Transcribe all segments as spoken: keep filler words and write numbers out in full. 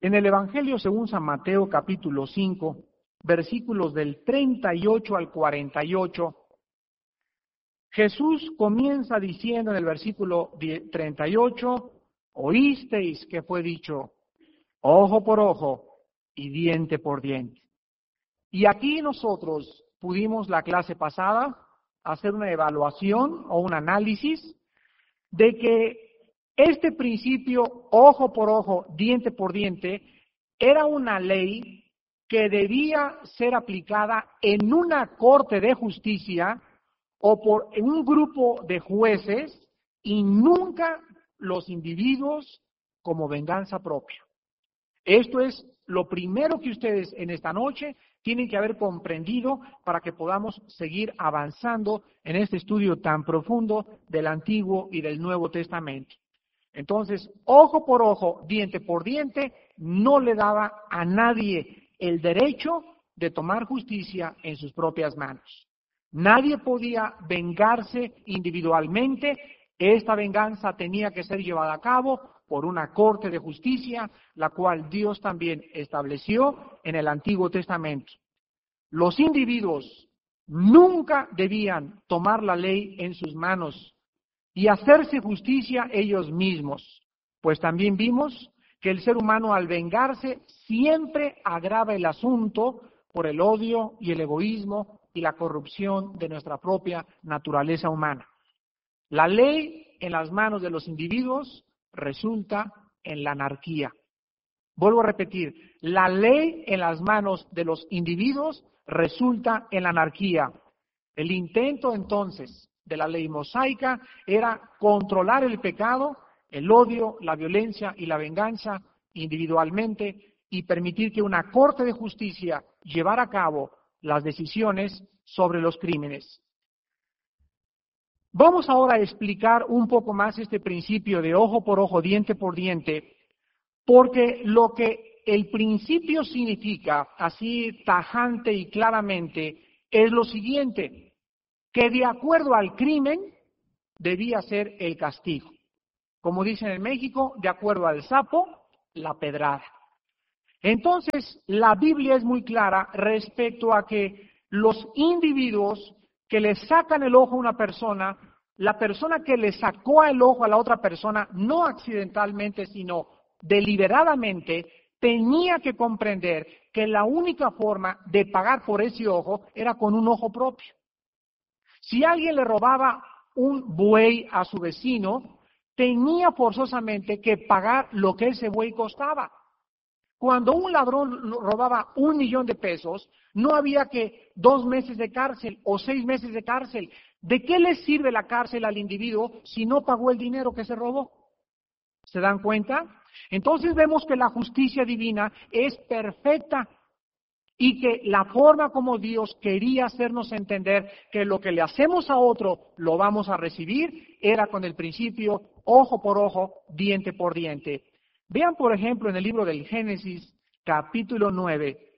En el Evangelio según San Mateo capítulo cinco, versículos del treinta y ocho al cuarenta y ocho, Jesús comienza diciendo en el versículo treinta y ocho, oísteis que fue dicho, ojo por ojo y diente por diente. Y aquí nosotros pudimos la clase pasada hacer una evaluación o un análisis de que este principio, ojo por ojo, diente por diente, era una ley que debía ser aplicada en una corte de justicia o por un grupo de jueces y nunca los individuos como venganza propia. Esto es lo primero que ustedes en esta noche tienen que haber comprendido para que podamos seguir avanzando en este estudio tan profundo del Antiguo y del Nuevo Testamento. Entonces, ojo por ojo, diente por diente, no le daba a nadie el derecho de tomar justicia en sus propias manos. Nadie podía vengarse individualmente. Esta venganza tenía que ser llevada a cabo por una corte de justicia, la cual Dios también estableció en el Antiguo Testamento. Los individuos nunca debían tomar la ley en sus manos y hacerse justicia ellos mismos, pues también vimos que el ser humano al vengarse siempre agrava el asunto por el odio y el egoísmo y la corrupción de nuestra propia naturaleza humana. La ley en las manos de los individuos resulta en la anarquía. Vuelvo a repetir, la ley en las manos de los individuos resulta en la anarquía. El intento entonces de la ley mosaica era controlar el pecado, el odio, la violencia y la venganza individualmente y permitir que una corte de justicia llevara a cabo las decisiones sobre los crímenes. Vamos ahora a explicar un poco más este principio de ojo por ojo, diente por diente, porque lo que el principio significa, así tajante y claramente, es lo siguiente, que de acuerdo al crimen debía ser el castigo. Como dicen en México, de acuerdo al sapo, la pedrada. Entonces, la Biblia es muy clara respecto a que los individuos que le sacan el ojo a una persona, la persona que le sacó el ojo a la otra persona, no accidentalmente, sino deliberadamente, tenía que comprender que la única forma de pagar por ese ojo era con un ojo propio. Si alguien le robaba un buey a su vecino, tenía forzosamente que pagar lo que ese buey costaba. Cuando un ladrón robaba un millón de pesos, no había que dos meses de cárcel o seis meses de cárcel. ¿De qué le sirve la cárcel al individuo si no pagó el dinero que se robó? ¿Se dan cuenta? Entonces vemos que la justicia divina es perfecta y que la forma como Dios quería hacernos entender que lo que le hacemos a otro lo vamos a recibir era con el principio ojo por ojo, diente por diente. Vean, por ejemplo, en el libro del Génesis, capítulo nueve.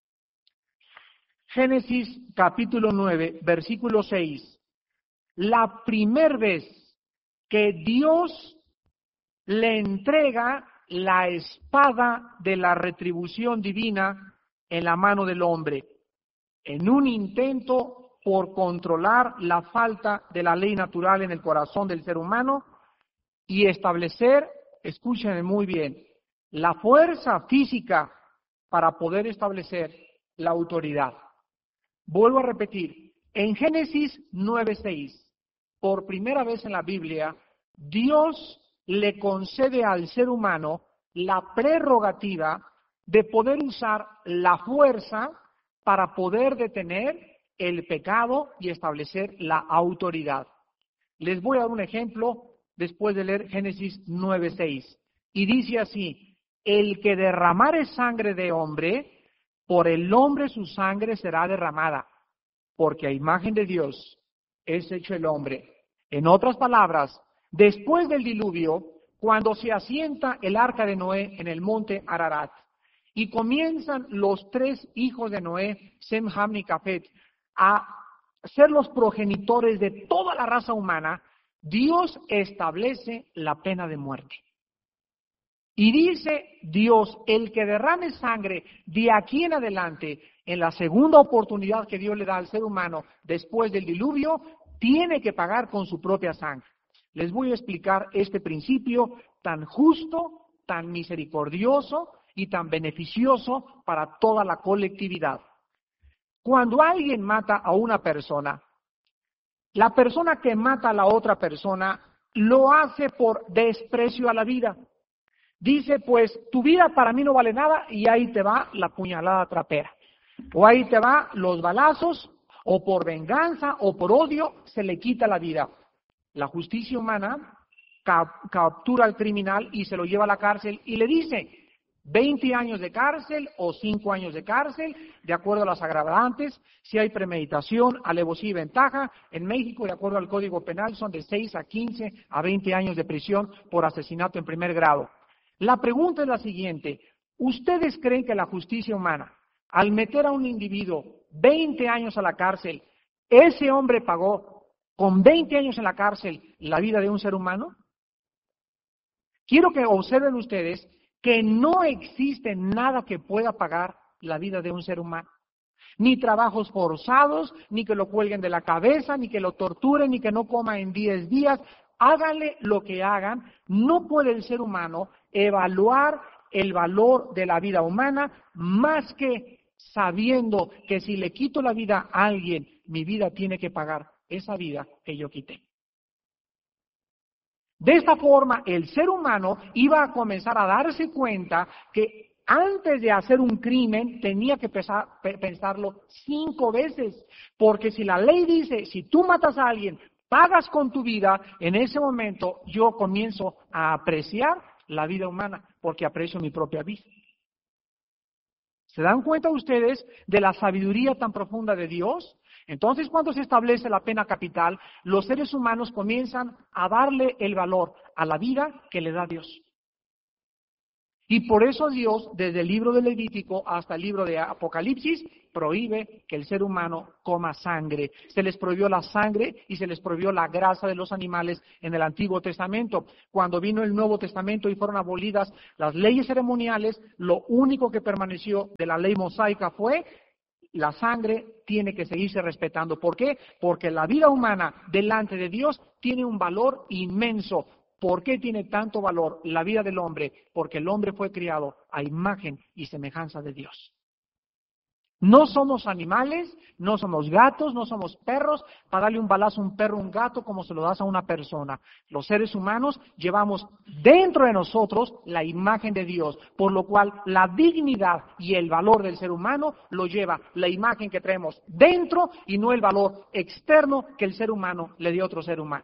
Génesis, capítulo nueve, versículo seis. La primera vez que Dios le entrega la espada de la retribución divina en la mano del hombre, en un intento por controlar la falta de la ley natural en el corazón del ser humano y establecer, escúchenme muy bien, la fuerza física para poder establecer la autoridad. Vuelvo a repetir, en Génesis nueve seis, por primera vez en la Biblia, Dios le concede al ser humano la prerrogativa de poder usar la fuerza para poder detener el pecado y establecer la autoridad. Les voy a dar un ejemplo después de leer Génesis nueve seis. Y dice así, el que derramare sangre de hombre, por el hombre su sangre será derramada, porque a imagen de Dios es hecho el hombre. En otras palabras, después del diluvio, cuando se asienta el arca de Noé en el monte Ararat, y comienzan los tres hijos de Noé, Sem, Ham y Jafet, a ser los progenitores de toda la raza humana, Dios establece la pena de muerte. Y dice Dios, el que derrame sangre de aquí en adelante, en la segunda oportunidad que Dios le da al ser humano después del diluvio, tiene que pagar con su propia sangre. Les voy a explicar este principio tan justo, tan misericordioso y tan beneficioso para toda la colectividad. Cuando alguien mata a una persona, la persona que mata a la otra persona lo hace por desprecio a la vida. Dice, pues, tu vida para mí no vale nada y ahí te va la puñalada trapera. O ahí te va los balazos, o por venganza, o por odio, se le quita la vida. La justicia humana cap- captura al criminal y se lo lleva a la cárcel y le dice veinte años de cárcel o cinco años de cárcel, de acuerdo a las agravantes. Si hay premeditación, alevosía y ventaja, en México, de acuerdo al Código Penal, son de seis a quince a veinte años de prisión por asesinato en primer grado. La pregunta es la siguiente: ¿ustedes creen que la justicia humana, al meter a un individuo veinte años a la cárcel, ese hombre pagó con veinte años en la cárcel la vida de un ser humano? Quiero que observen ustedes que no existe nada que pueda pagar la vida de un ser humano. Ni trabajos forzados, ni que lo cuelguen de la cabeza, ni que lo torturen, ni que no coma en diez días. Háganle lo que hagan, no puede el ser humano evaluar el valor de la vida humana más que sabiendo que si le quito la vida a alguien, mi vida tiene que pagar esa vida que yo quité. De esta forma, el ser humano iba a comenzar a darse cuenta que antes de hacer un crimen tenía que pensar, pensarlo cinco veces, porque si la ley dice, si tú matas a alguien, pagas con tu vida, en ese momento yo comienzo a apreciar la vida humana, porque aprecio mi propia vida. ¿Se dan cuenta ustedes de la sabiduría tan profunda de Dios? Entonces, cuando se establece la pena capital, los seres humanos comienzan a darle el valor a la vida que le da Dios. Y por eso Dios, desde el libro de Levítico hasta el libro de Apocalipsis, prohíbe que el ser humano coma sangre. Se les prohibió la sangre y se les prohibió la grasa de los animales en el Antiguo Testamento. Cuando vino el Nuevo Testamento y fueron abolidas las leyes ceremoniales, lo único que permaneció de la ley mosaica fue la sangre tiene que seguirse respetando. ¿Por qué? Porque la vida humana delante de Dios tiene un valor inmenso. ¿Por qué tiene tanto valor la vida del hombre? Porque el hombre fue criado a imagen y semejanza de Dios. No somos animales, no somos gatos, no somos perros, para darle un balazo a un perro, un gato, como se lo das a una persona. Los seres humanos llevamos dentro de nosotros la imagen de Dios, por lo cual la dignidad y el valor del ser humano lo lleva la imagen que traemos dentro y no el valor externo que el ser humano le dio a otro ser humano.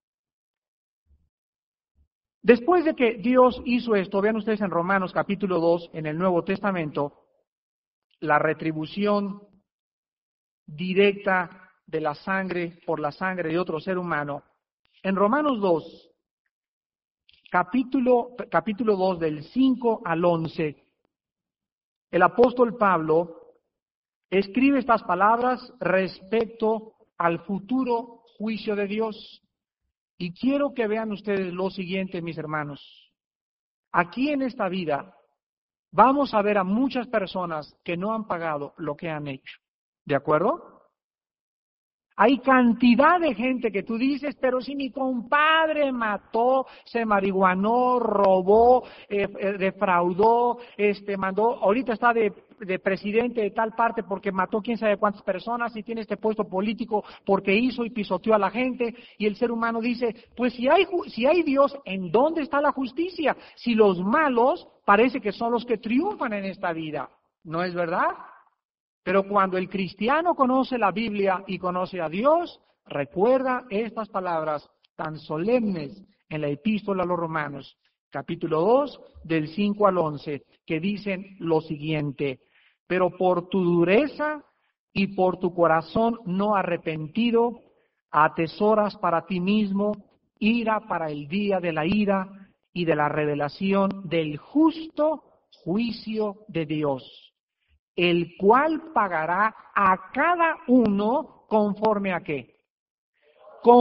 Después de que Dios hizo esto, vean ustedes en Romanos capítulo dos, en el Nuevo Testamento, la retribución directa de la sangre por la sangre de otro ser humano. En Romanos dos, capítulo, capítulo dos, del cinco al once, el apóstol Pablo escribe estas palabras respecto al futuro juicio de Dios. Y quiero que vean ustedes lo siguiente, mis hermanos. Aquí en esta vida vamos a ver a muchas personas que no han pagado lo que han hecho. ¿De acuerdo? Hay cantidad de gente que tú dices, pero si mi compadre mató, se marihuanó, robó, eh, eh, defraudó, este, mandó, ahorita está de, de presidente de tal parte porque mató quién sabe cuántas personas y tiene este puesto político porque hizo y pisoteó a la gente, y el ser humano dice, pues si hay, si hay Dios, ¿en dónde está la justicia? Si los malos parece que son los que triunfan en esta vida, ¿no es verdad? Pero cuando el cristiano conoce la Biblia y conoce a Dios, recuerda estas palabras tan solemnes en la epístola a los Romanos, capítulo dos, del cinco al once, que dicen lo siguiente: pero por tu dureza y por tu corazón no arrepentido, atesoras para ti mismo ira para el día de la ira y de la revelación del justo juicio de Dios, el cual pagará a cada uno conforme a qué.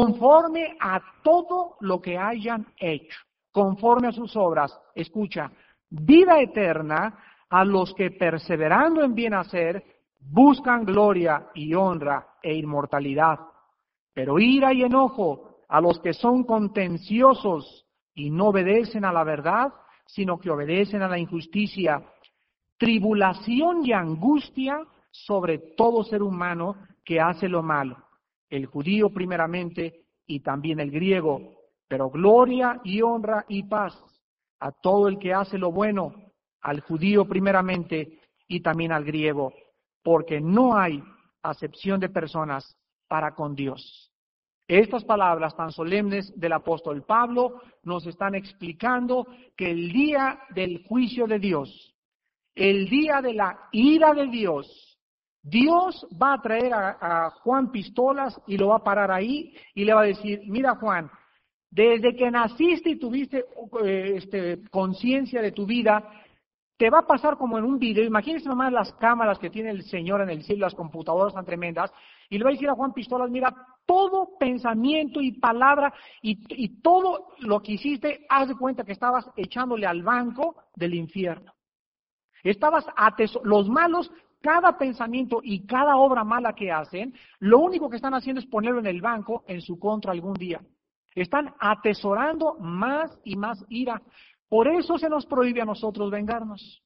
Conforme a todo lo que hayan hecho, conforme a sus obras. Escucha, vida eterna a los que perseverando en bien hacer buscan gloria y honra e inmortalidad. Pero ira y enojo a los que son contenciosos y no obedecen a la verdad, sino que obedecen a la injusticia. Tribulación y angustia sobre todo ser humano que hace lo malo, el judío primeramente y también el griego, pero gloria y honra y paz a todo el que hace lo bueno, al judío primeramente y también al griego, porque no hay acepción de personas para con Dios. Estas palabras tan solemnes del apóstol Pablo nos están explicando que el día del juicio de Dios, el día de la ira de Dios, Dios va a traer a, a Juan Pistolas y lo va a parar ahí y le va a decir, mira Juan, desde que naciste y tuviste eh, este, conciencia de tu vida, te va a pasar como en un video. Imagínense nomás las cámaras que tiene el Señor en el cielo, las computadoras tan tremendas, y le va a decir a Juan Pistolas, mira, todo pensamiento y palabra y, y todo lo que hiciste, haz de cuenta que estabas echándole al banco del infierno. Estabas atesorando, los malos, cada pensamiento y cada obra mala que hacen, lo único que están haciendo es ponerlo en el banco en su contra algún día. Están atesorando más y más ira. Por eso se nos prohíbe a nosotros vengarnos.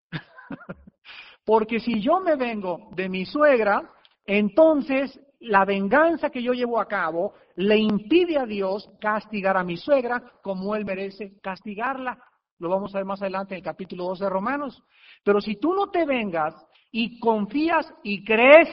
Porque si yo me vengo de mi suegra, entonces la venganza que yo llevo a cabo le impide a Dios castigar a mi suegra como Él merece castigarla. Lo vamos a ver más adelante en el capítulo dos de Romanos. Pero si tú no te vengas y confías y crees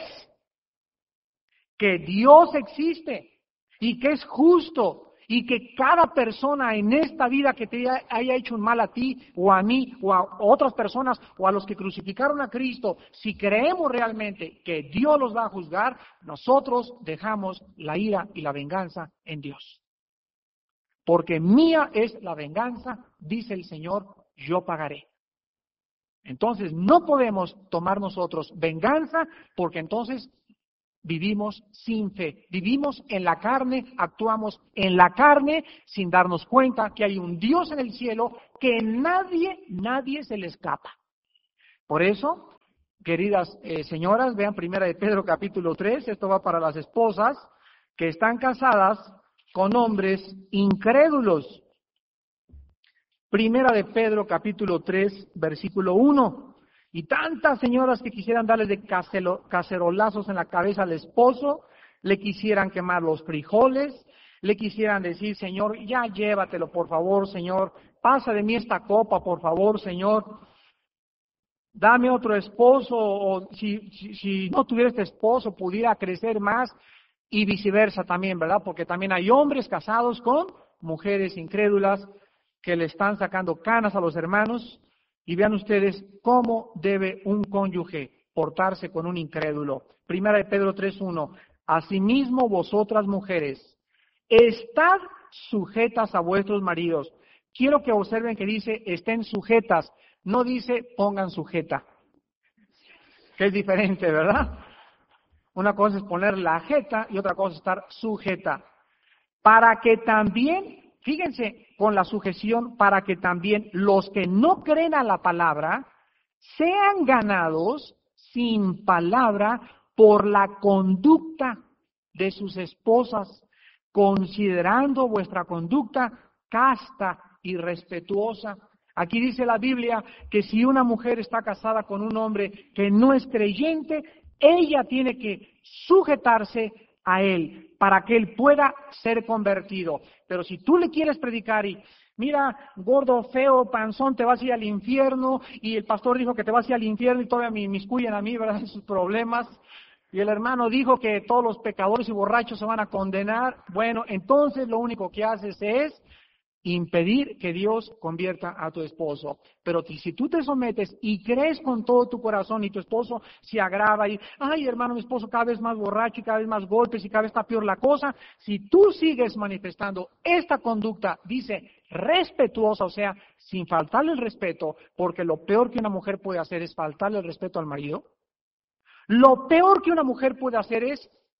que Dios existe y que es justo y que cada persona en esta vida que te haya hecho un mal a ti o a mí o a otras personas o a los que crucificaron a Cristo, si creemos realmente que Dios los va a juzgar, nosotros dejamos la ira y la venganza en Dios. Porque mía es la venganza, dice el Señor, yo pagaré. Entonces no podemos tomar nosotros venganza porque entonces vivimos sin fe, vivimos en la carne, actuamos en la carne sin darnos cuenta que hay un Dios en el cielo que nadie, nadie se le escapa. Por eso, queridas eh, señoras, vean Primera de Pedro capítulo tres, esto va para las esposas que están casadas con hombres incrédulos. Primera de Pedro capítulo tres, versículo uno. Y tantas señoras que quisieran darle de cacerolazos en la cabeza al esposo, le quisieran quemar los frijoles, le quisieran decir, Señor, ya llévatelo, por favor, Señor, pasa de mí esta copa, por favor, Señor, dame otro esposo, o si, si, si no tuviera este esposo, pudiera crecer más, y viceversa también, ¿verdad? Porque también hay hombres casados con mujeres incrédulas que le están sacando canas a los hermanos. Y vean ustedes cómo debe un cónyuge portarse con un incrédulo. Primera de Pedro tres uno. Asimismo vosotras mujeres, estad sujetas a vuestros maridos. Quiero que observen que dice estén sujetas, no dice pongan sujeta. Que es diferente, ¿verdad? Una cosa es poner la jeta y otra cosa es estar sujeta. Para que también, fíjense, con la sujeción, para que también los que no creen a la palabra sean ganados sin palabra por la conducta de sus esposas, considerando vuestra conducta casta y respetuosa. Aquí dice la Biblia que si una mujer está casada con un hombre que no es creyente, ella tiene que sujetarse a él para que él pueda ser convertido. Pero si tú le quieres predicar y, mira, gordo, feo, panzón, te vas a ir al infierno, y el pastor dijo que te vas a ir al infierno y todavía me inmiscuyen a mí, ¿verdad?, en sus problemas, y el hermano dijo que todos los pecadores y borrachos se van a condenar, bueno, entonces lo único que haces es impedir que Dios convierta a tu esposo. Pero si tú te sometes y crees con todo tu corazón y tu esposo se agrava y, ay hermano, mi esposo cada vez más borracho y cada vez más golpes y cada vez está peor la cosa, si tú sigues manifestando esta conducta, dice, respetuosa, o sea, sin faltarle el respeto, porque lo peor que una mujer puede hacer es faltarle el respeto al marido, lo peor que una mujer puede hacer es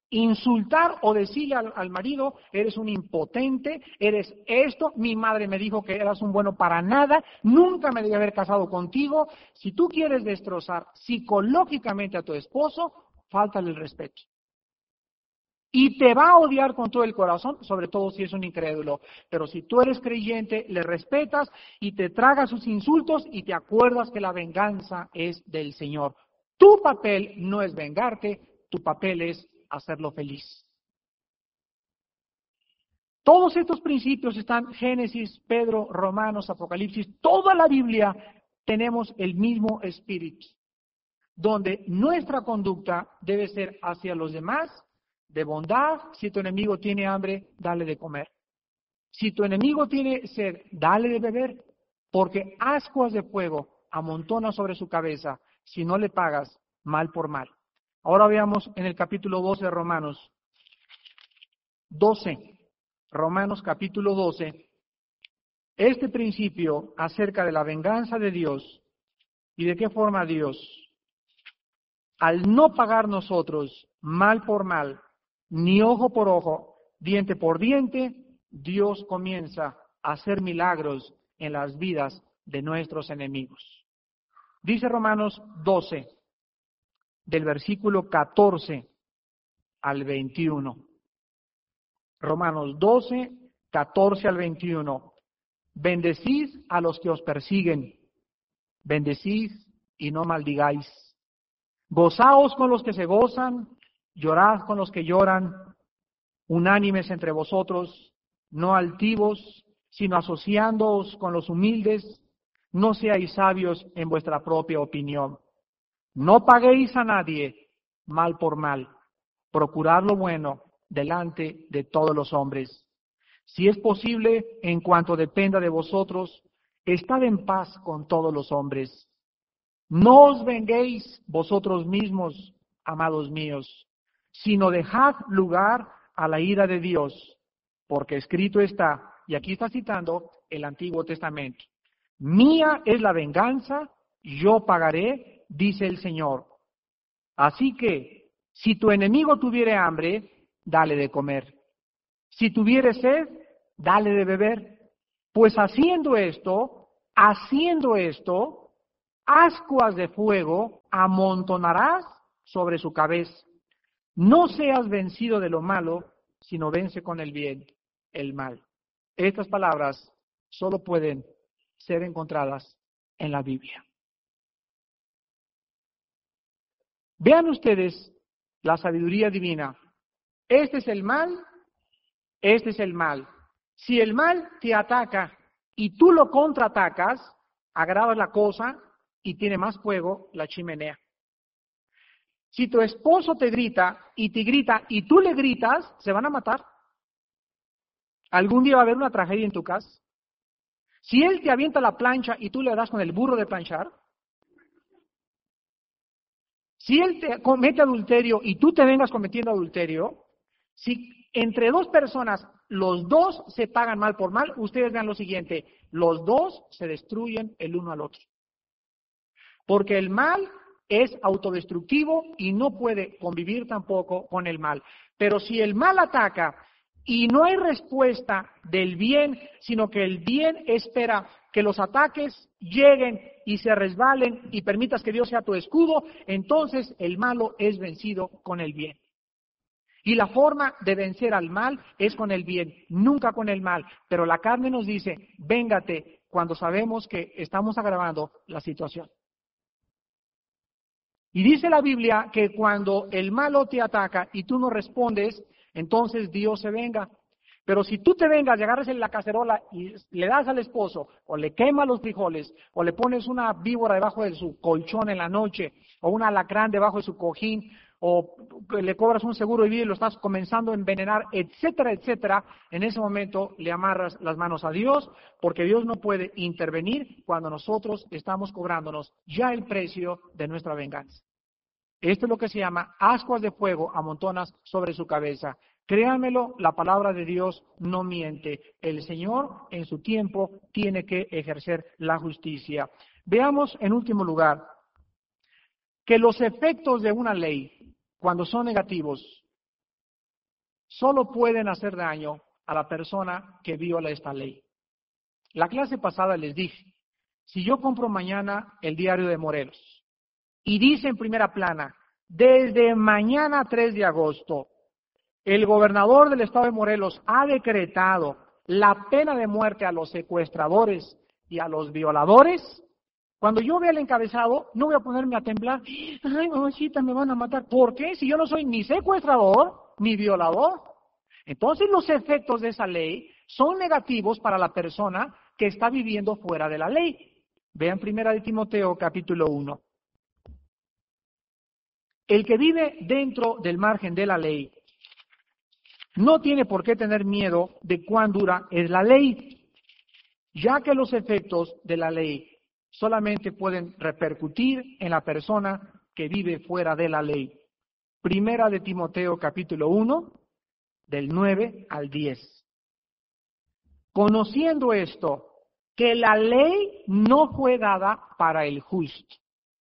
Insultar o decirle al, al marido, eres un impotente, eres esto, mi madre me dijo que eras un bueno para nada, nunca me debí haber casado contigo. Si tú quieres destrozar psicológicamente a tu esposo, fáltale el respeto. Y te va a odiar con todo el corazón, sobre todo si es un incrédulo. Pero si tú eres creyente, le respetas y te tragas sus insultos y te acuerdas que la venganza es del Señor. Tu papel no es vengarte, tu papel es hacerlo feliz. Todos estos principios están en Génesis, Pedro, Romanos, Apocalipsis, toda la Biblia tenemos el mismo espíritu, donde nuestra conducta debe ser hacia los demás, de bondad. Si tu enemigo tiene hambre, dale de comer. Si tu enemigo tiene sed, dale de beber, porque ascuas de fuego amontona sobre su cabeza si no le pagas mal por mal. Ahora veamos en el capítulo doce de Romanos. doce. Romanos capítulo doce. Este principio acerca de la venganza de Dios y de qué forma Dios, al no pagar nosotros mal por mal, ni ojo por ojo, diente por diente, Dios comienza a hacer milagros en las vidas de nuestros enemigos. Dice Romanos doce, del versículo catorce al veintiuno. Romanos doce, catorce al veintiuno. Bendecid a los que os persiguen, bendecid y no maldigáis. Gozaos con los que se gozan, llorad con los que lloran, unánimes entre vosotros, no altivos, sino asociándoos con los humildes, no seáis sabios en vuestra propia opinión. No paguéis a nadie mal por mal, procurad lo bueno delante de todos los hombres. Si es posible, en cuanto dependa de vosotros, estad en paz con todos los hombres. No os venguéis vosotros mismos, amados míos, sino dejad lugar a la ira de Dios, porque escrito está, y aquí está citando el Antiguo Testamento: mía es la venganza, yo pagaré, dice el Señor. Así que, si tu enemigo tuviere hambre, dale de comer. Si tuviere sed, dale de beber. Pues haciendo esto, haciendo esto, ascuas de fuego amontonarás sobre su cabeza. No seas vencido de lo malo, sino vence con el bien el mal. Estas palabras solo pueden ser encontradas en la Biblia. Vean ustedes la sabiduría divina. Este es el mal, este es el mal. Si el mal te ataca y tú lo contraatacas, agravas la cosa y tiene más fuego la chimenea. Si tu esposo te grita y te grita y tú le gritas, se van a matar. Algún día va a haber una tragedia en tu casa. Si él te avienta la plancha y tú le das con el burro de planchar, si él te comete adulterio y tú te vengas cometiendo adulterio, si entre dos personas los dos se pagan mal por mal, ustedes vean lo siguiente: los dos se destruyen el uno al otro. Porque el mal es autodestructivo y no puede convivir tampoco con el mal. Pero si el mal ataca y no hay respuesta del bien, sino que el bien espera que los ataques lleguen y se resbalen y permitas que Dios sea tu escudo, entonces el malo es vencido con el bien. Y la forma de vencer al mal es con el bien, nunca con el mal. Pero la carne nos dice, véngate, cuando sabemos que estamos agravando la situación. Y dice la Biblia que cuando el malo te ataca y tú no respondes, entonces Dios se venga. Pero si tú te vengas y agarras en la cacerola y le das al esposo, o le quemas los frijoles, o le pones una víbora debajo de su colchón en la noche, o un alacrán debajo de su cojín, o le cobras un seguro de vida y lo estás comenzando a envenenar, etcétera, etcétera, en ese momento le amarras las manos a Dios, porque Dios no puede intervenir cuando nosotros estamos cobrándonos ya el precio de nuestra venganza. Esto es lo que se llama ascuas de fuego amontonas sobre su cabeza. Créanmelo, la palabra de Dios no miente. El Señor en su tiempo tiene que ejercer la justicia. Veamos en último lugar que los efectos de una ley, cuando son negativos, solo pueden hacer daño a la persona que viola esta ley. La clase pasada les dije, si yo compro mañana el diario de Morelos y dice en primera plana, desde mañana tres de agosto, el gobernador del estado de Morelos ha decretado la pena de muerte a los secuestradores y a los violadores, cuando yo vea el encabezado, no voy a ponerme a temblar. Ay, mamacita, me van a matar. ¿Por qué? Si yo no soy ni secuestrador ni violador. Entonces los efectos de esa ley son negativos para la persona que está viviendo fuera de la ley. Vean primera de Timoteo, capítulo uno. El que vive dentro del margen de la ley no tiene por qué tener miedo de cuán dura es la ley, ya que los efectos de la ley solamente pueden repercutir en la persona que vive fuera de la ley. Primera de Timoteo, capítulo uno, del nueve al diez. Conociendo esto, que la ley no fue dada para el justo.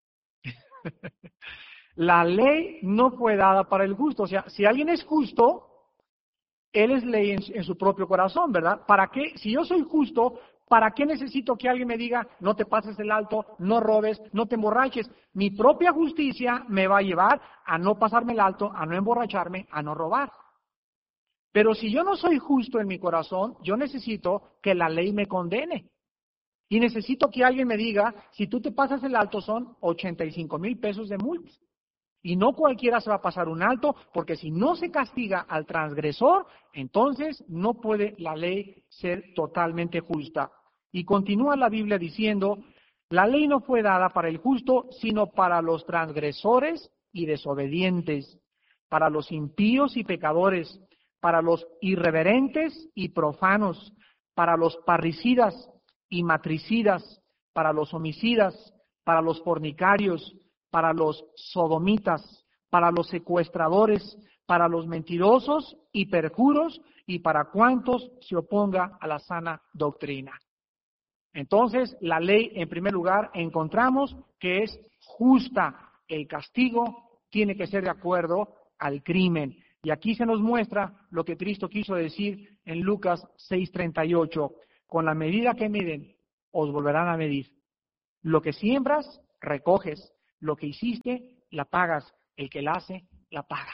La ley no fue dada para el justo. O sea, si alguien es justo, él es ley en, en su propio corazón, ¿verdad? ¿Para qué? Si yo soy justo, ¿para qué necesito que alguien me diga, no te pases el alto, no robes, no te emborraches? Mi propia justicia me va a llevar a no pasarme el alto, a no emborracharme, a no robar. Pero si yo no soy justo en mi corazón, yo necesito que la ley me condene. Y necesito que alguien me diga, si tú te pasas el alto son ochenta y cinco mil pesos de multa. Y no cualquiera se va a pasar un alto, porque si no se castiga al transgresor, entonces no puede la ley ser totalmente justa. Y continúa la Biblia diciendo, la ley no fue dada para el justo, sino para los transgresores y desobedientes, para los impíos y pecadores, para los irreverentes y profanos, para los parricidas y matricidas, para los homicidas, para los fornicarios, para los sodomitas, para los secuestradores, para los mentirosos y perjuros, y para cuantos se oponga a la sana doctrina. Entonces, la ley, en primer lugar, encontramos que es justa. El castigo tiene que ser de acuerdo al crimen. Y aquí se nos muestra lo que Cristo quiso decir en Lucas seis treinta y ocho. Con la medida que miden, os volverán a medir. Lo que siembras, recoges. Lo que hiciste, la pagas. El que la hace, la paga.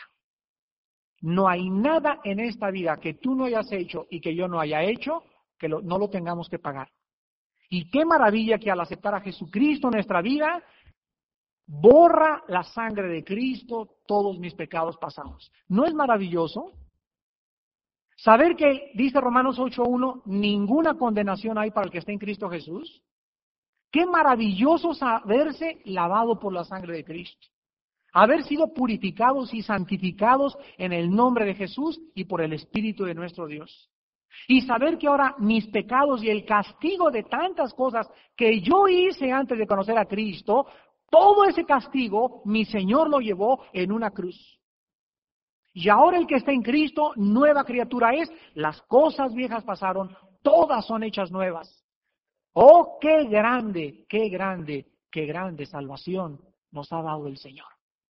No hay nada en esta vida que tú no hayas hecho y que yo no haya hecho que lo, no lo tengamos que pagar. Y qué maravilla que al aceptar a Jesucristo en nuestra vida, borra la sangre de Cristo todos mis pecados pasados. ¿No es maravilloso? Saber que, dice Romanos ocho uno, ninguna condenación hay para el que está en Cristo Jesús. Qué maravilloso saberse lavado por la sangre de Cristo. Haber sido purificados y santificados en el nombre de Jesús y por el Espíritu de nuestro Dios. Y saber que ahora mis pecados y el castigo de tantas cosas que yo hice antes de conocer a Cristo, todo ese castigo mi Señor lo llevó en una cruz. Y ahora el que está en Cristo, nueva criatura es, las cosas viejas pasaron, todas son hechas nuevas. Oh, qué grande, qué grande, qué grande salvación nos ha dado el Señor.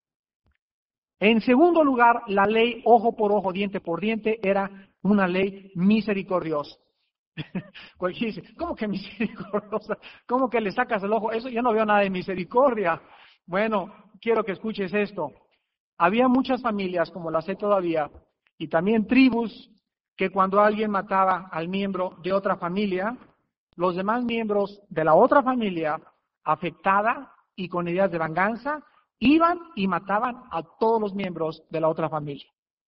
En segundo lugar, la ley ojo por ojo, diente por diente, era una ley misericordiosa. Cualquiera dice, ¿cómo que misericordiosa? ¿Cómo que le sacas el ojo? Eso yo no veo nada de misericordia. Bueno, quiero que escuches esto. Había muchas familias, como las hay todavía, y también tribus, que cuando alguien mataba al miembro de otra familia, los demás miembros de la otra familia, afectada y con ideas de venganza, iban y mataban a todos los miembros de la otra familia.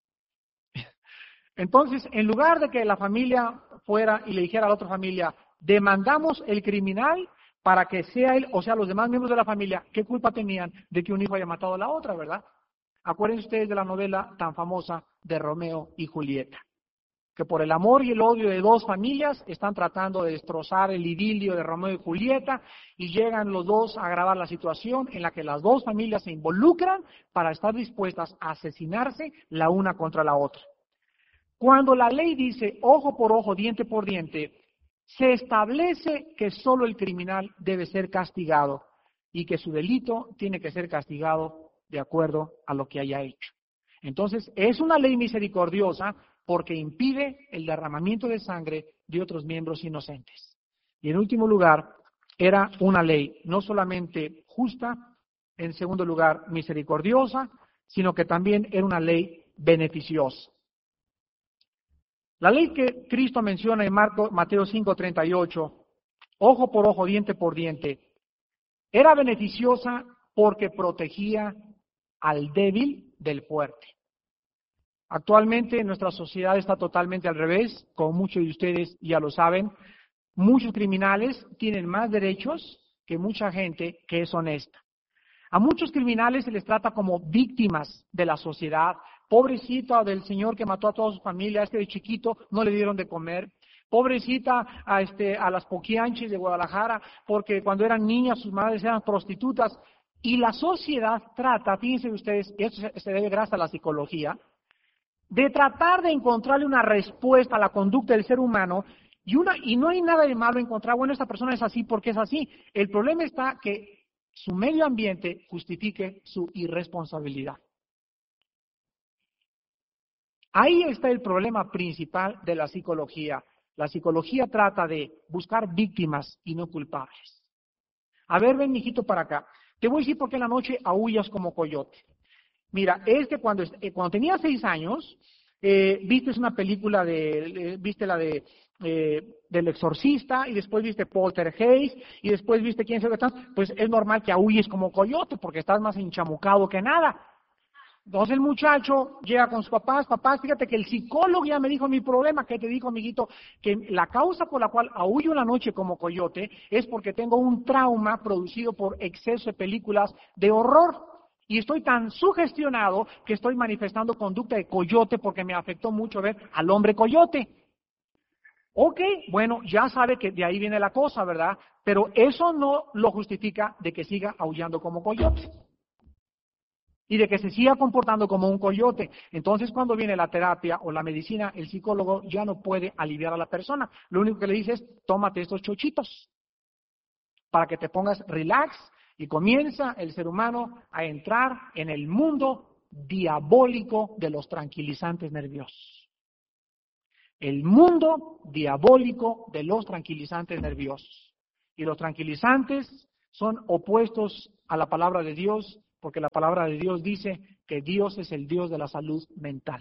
Entonces, en lugar de que la familia fuera y le dijera a la otra familia, demandamos el criminal para que sea él, o sea, los demás miembros de la familia, ¿qué culpa tenían de que un hijo haya matado a la otra, verdad? Acuérdense ustedes de la novela tan famosa de Romeo y Julieta, que por el amor y el odio de dos familias están tratando de destrozar el idilio de Romeo y Julieta y llegan los dos a agravar la situación en la que las dos familias se involucran para estar dispuestas a asesinarse la una contra la otra. Cuando la ley dice ojo por ojo, diente por diente, se establece que solo el criminal debe ser castigado y que su delito tiene que ser castigado de acuerdo a lo que haya hecho. Entonces, es una ley misericordiosa porque impide el derramamiento de sangre de otros miembros inocentes. Y en último lugar, era una ley no solamente justa, en segundo lugar, misericordiosa, sino que también era una ley beneficiosa. La ley que Cristo menciona en Marco, Mateo cinco treinta y ocho, ojo por ojo, diente por diente, era beneficiosa porque protegía al débil del fuerte. Actualmente nuestra sociedad está totalmente al revés, como muchos de ustedes ya lo saben. Muchos criminales tienen más derechos que mucha gente que es honesta. A muchos criminales se les trata como víctimas de la sociedad. Pobrecita del señor que mató a toda su familia, este de chiquito no le dieron de comer. Pobrecita a, este, a las poquianchis de Guadalajara, porque cuando eran niñas sus madres eran prostitutas. Y la sociedad trata, fíjense ustedes, y esto se debe gracias a la psicología, de tratar de encontrarle una respuesta a la conducta del ser humano, y, una, y no hay nada de malo encontrar, bueno, esta persona es así porque es así. El problema está que su medio ambiente justifique su irresponsabilidad. Ahí está el problema principal de la psicología. La psicología trata de buscar víctimas y no culpables. A ver, ven, mijito, para acá. Te voy a decir por qué en la noche aúllas como coyote. Mira, es que cuando, eh, cuando tenía seis años, eh, viste una película de, eh, viste la de eh, del Exorcista, y después viste Poltergeist, y después viste quién sabe qué tal, pues es normal que aúlles como coyote, porque estás más enchamucado que nada. Entonces el muchacho llega con sus papás, papás, fíjate que el psicólogo ya me dijo mi problema, que te dijo, amiguito, que la causa por la cual aúllo en la noche como coyote es porque tengo un trauma producido por exceso de películas de horror. Y estoy tan sugestionado que estoy manifestando conducta de coyote porque me afectó mucho ver al hombre coyote. Ok, bueno, ya sabe que de ahí viene la cosa, ¿verdad? Pero eso no lo justifica de que siga aullando como coyote. Y de que se siga comportando como un coyote. Entonces, cuando viene la terapia o la medicina, el psicólogo ya no puede aliviar a la persona. Lo único que le dice es, tómate estos chochitos para que te pongas relax. Y comienza el ser humano a entrar en el mundo diabólico de los tranquilizantes nerviosos. El mundo diabólico de los tranquilizantes nerviosos. Y los tranquilizantes son opuestos a la palabra de Dios, porque la palabra de Dios dice que Dios es el Dios de la salud mental.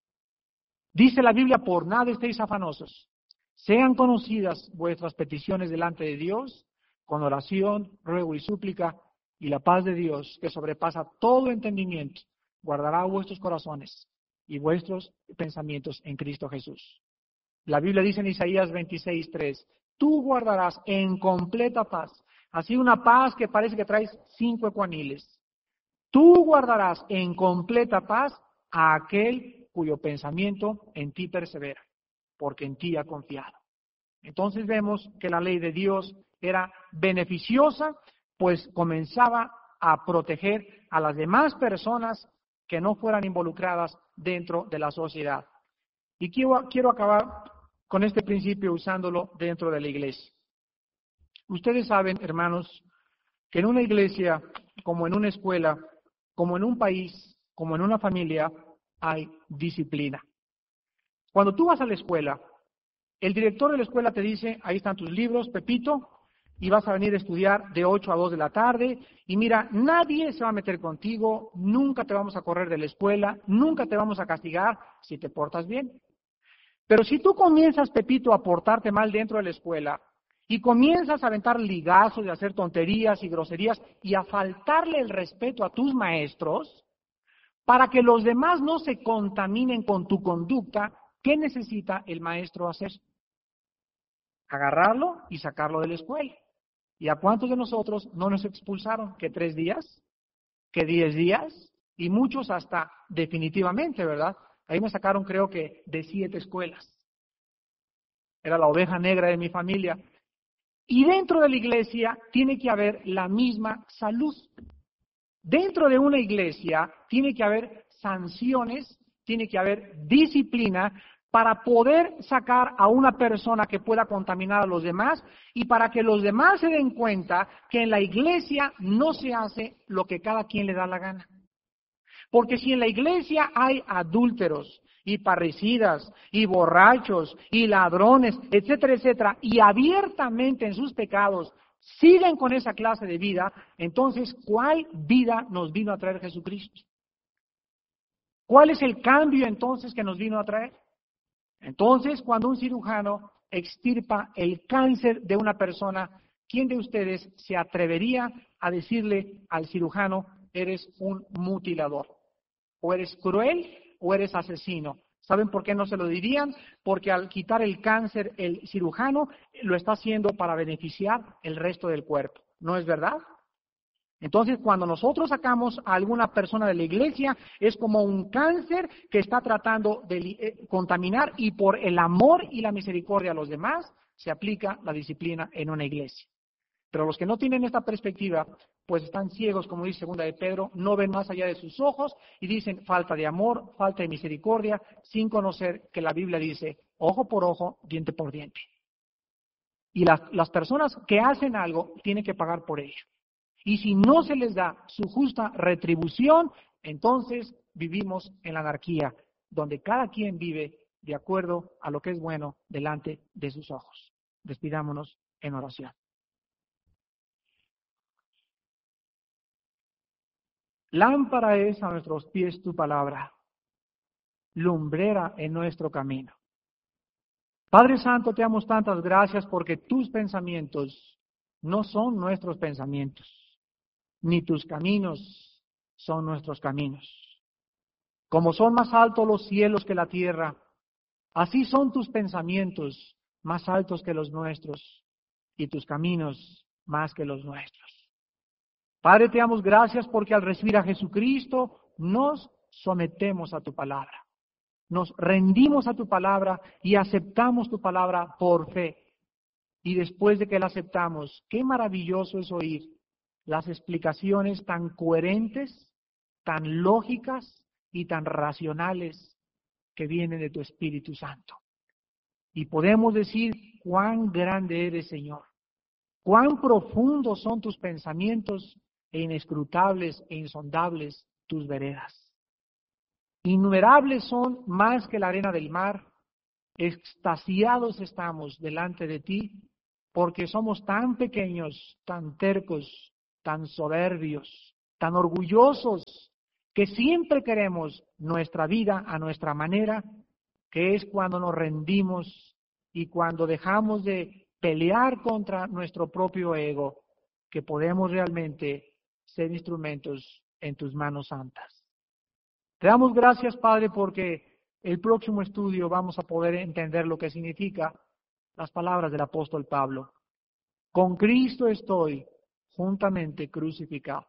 Dice la Biblia, por nada estéis afanosos, sean conocidas vuestras peticiones delante de Dios, con oración, ruego y súplica, y la paz de Dios, que sobrepasa todo entendimiento, guardará vuestros corazones y vuestros pensamientos en Cristo Jesús. La Biblia dice en Isaías veintiséis tres, tú guardarás en completa paz, así una paz que parece que traes cinco ecuaniles. Tú guardarás en completa paz a aquel cuyo pensamiento en ti persevera, porque en ti ha confiado. Entonces vemos que la ley de Dios era beneficiosa, pues comenzaba a proteger a las demás personas que no fueran involucradas dentro de la sociedad. Y quiero, quiero acabar con este principio usándolo dentro de la iglesia. Ustedes saben, hermanos, que en una iglesia, como en una escuela, como en un país, como en una familia, hay disciplina. Cuando tú vas a la escuela, el director de la escuela te dice, ahí están tus libros, Pepito, y vas a venir a estudiar de ocho a dos de la tarde, y mira, nadie se va a meter contigo, nunca te vamos a correr de la escuela, nunca te vamos a castigar si te portas bien. Pero si tú comienzas, Pepito, a portarte mal dentro de la escuela, y comienzas a aventar ligazos, y a hacer tonterías y groserías, y a faltarle el respeto a tus maestros, para que los demás no se contaminen con tu conducta, ¿qué necesita el maestro hacer? Agarrarlo y sacarlo de la escuela. ¿Y a cuántos de nosotros no nos expulsaron? ¿Que tres días? ¿Que diez días? Y muchos hasta definitivamente, ¿verdad? Ahí me sacaron, creo que, de siete escuelas. Era la oveja negra de mi familia. Y dentro de la iglesia tiene que haber la misma salud. Dentro de una iglesia tiene que haber sanciones, tiene que haber disciplina para poder sacar a una persona que pueda contaminar a los demás y para que los demás se den cuenta que en la iglesia no se hace lo que cada quien le da la gana. Porque si en la iglesia hay adúlteros y parricidas y borrachos y ladrones, etcétera, etcétera, y abiertamente en sus pecados siguen con esa clase de vida, entonces, ¿cuál vida nos vino a traer Jesucristo? ¿Cuál es el cambio entonces que nos vino a traer? Entonces, cuando un cirujano extirpa el cáncer de una persona, ¿quién de ustedes se atrevería a decirle al cirujano, eres un mutilador? O eres cruel o eres asesino. ¿Saben por qué no se lo dirían? Porque al quitar el cáncer, el cirujano lo está haciendo para beneficiar el resto del cuerpo. ¿No es verdad? Entonces, cuando nosotros sacamos a alguna persona de la iglesia, es como un cáncer que está tratando de eh, contaminar, y por el amor y la misericordia a los demás, se aplica la disciplina en una iglesia. Pero los que no tienen esta perspectiva, pues están ciegos, como dice segunda de Pedro, no ven más allá de sus ojos y dicen falta de amor, falta de misericordia, sin conocer que la Biblia dice ojo por ojo, diente por diente. Y las, las personas que hacen algo tienen que pagar por ello. Y si no se les da su justa retribución, entonces vivimos en la anarquía, donde cada quien vive de acuerdo a lo que es bueno delante de sus ojos. Despidámonos en oración. Lámpara es a nuestros pies tu palabra, lumbrera en nuestro camino. Padre Santo, te damos tantas gracias porque tus pensamientos no son nuestros pensamientos, ni tus caminos son nuestros caminos. Como son más altos los cielos que la tierra, así son tus pensamientos más altos que los nuestros, y tus caminos más que los nuestros. Padre, te damos gracias porque al recibir a Jesucristo nos sometemos a tu palabra. Nos rendimos a tu palabra y aceptamos tu palabra por fe. Y después de que la aceptamos, qué maravilloso es oír las explicaciones tan coherentes, tan lógicas y tan racionales que vienen de tu Espíritu Santo. Y podemos decir cuán grande eres, Señor. Cuán profundos son tus pensamientos e inescrutables e insondables tus veredas. Innumerables son más que la arena del mar. Extasiados estamos delante de ti, porque somos tan pequeños, tan tercos, tan soberbios, tan orgullosos, que siempre queremos nuestra vida a nuestra manera, que es cuando nos rendimos y cuando dejamos de pelear contra nuestro propio ego, que podemos realmente ser instrumentos en tus manos santas. Te damos gracias, Padre, porque el próximo estudio vamos a poder entender lo que significa las palabras del apóstol Pablo. Con Cristo estoy juntamente crucificado,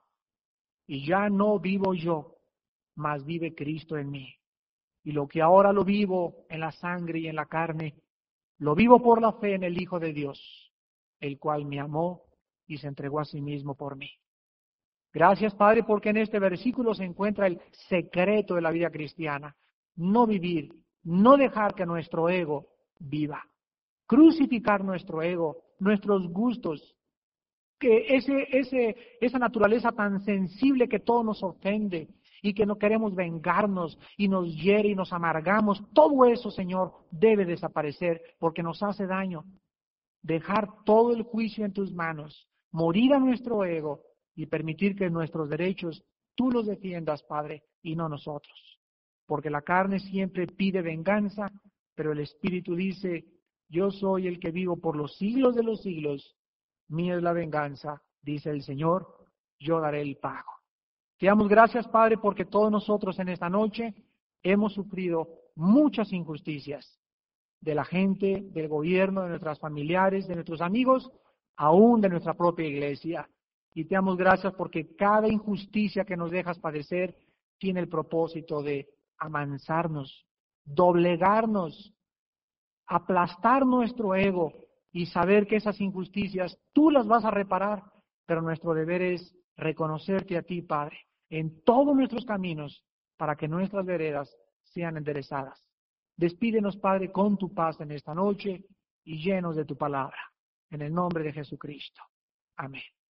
y ya no vivo yo, mas vive Cristo en mí. Y lo que ahora lo vivo en la sangre y en la carne, lo vivo por la fe en el Hijo de Dios, el cual me amó y se entregó a sí mismo por mí. Gracias, Padre, porque en este versículo se encuentra el secreto de la vida cristiana. No vivir, no dejar que nuestro ego viva. Crucificar nuestro ego, nuestros gustos, que ese, ese, esa naturaleza tan sensible que todo nos ofende y que no queremos vengarnos y nos hiere y nos amargamos, todo eso, Señor, debe desaparecer porque nos hace daño. Dejar todo el juicio en tus manos, morir a nuestro ego y permitir que nuestros derechos tú los defiendas, Padre, y no nosotros. Porque la carne siempre pide venganza, pero el Espíritu dice, yo soy el que vivo por los siglos de los siglos, mía es la venganza, dice el Señor, yo daré el pago. Te damos gracias, Padre, porque todos nosotros en esta noche hemos sufrido muchas injusticias de la gente, del gobierno, de nuestros familiares, de nuestros amigos, aún de nuestra propia iglesia. Y te damos gracias porque cada injusticia que nos dejas padecer tiene el propósito de amansarnos, doblegarnos, aplastar nuestro ego y saber que esas injusticias tú las vas a reparar, pero nuestro deber es reconocerte a ti, Padre, en todos nuestros caminos para que nuestras veredas sean enderezadas. Despídenos, Padre, con tu paz en esta noche y llenos de tu palabra. En el nombre de Jesucristo. Amén.